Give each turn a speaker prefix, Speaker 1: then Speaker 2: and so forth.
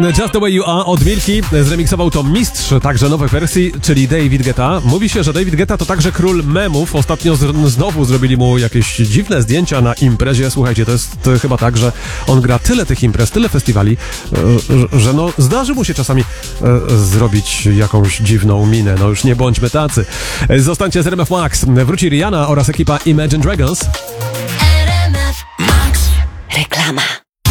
Speaker 1: Just the Way You Are od Milki zremiksował to mistrz także nowych wersji, czyli David Guetta. Mówi się, że David Guetta to także król memów. Ostatnio znowu zrobili mu jakieś dziwne zdjęcia na imprezie. Słuchajcie, to jest chyba tak, że on gra tyle tych imprez, tyle festiwali, że no zdarzy mu się czasami zrobić jakąś dziwną minę. No już nie bądźmy tacy. Zostańcie z RMF Max. Wróci Rihanna oraz ekipa Imagine Dragons.
Speaker 2: RMF Max. Reklama.